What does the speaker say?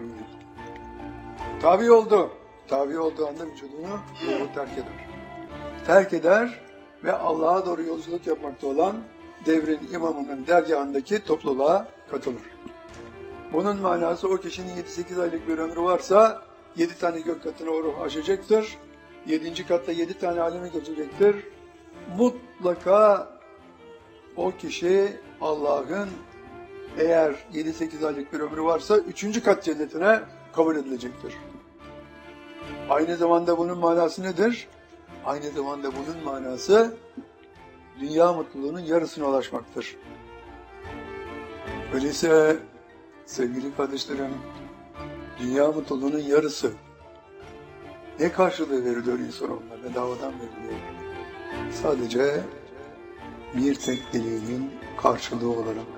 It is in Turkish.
görünür. Tabi oldu. Tabi olduğu anda vücudunu terk eder. Terk eder ve Allah'a doğru yolculuk yapmakta olan devrin imamının dergahındaki topluluğa katılır. Bunun manası o kişinin 7-8 aylık bir ömrü varsa 7 tane gök katını o ruh aşacaktır. 7. katta 7 tane aleme geçecektir. Mutlaka o kişi Allah'ın eğer 7-8 aylık bir ömrü varsa 3. kat cennetine kabul edilecektir. Aynı zamanda bunun manası nedir? Aynı zamanda bunun manası dünya mutluluğunun yarısına ulaşmaktır. Öyleyse sevgili kardeşlerim, dünya mutluluğunun yarısı ne karşılığı veriliyor insanoğluna? Bedavadan veriliyor. Sadece bir tek dileğinin karşılığı olarak.